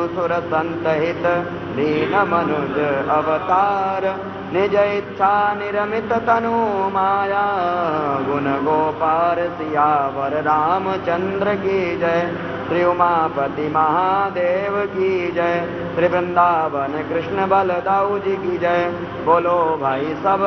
सुर संत हित दीन मनुज अवतार। निज इच्छा निरमित तनु माया गुण गोपाल सियावर रामचंद्र की जय। श्री उमापति महादेव की जय। श्री वृंदावन कृष्ण बलदाऊ जी की जय। बोलो भाई सब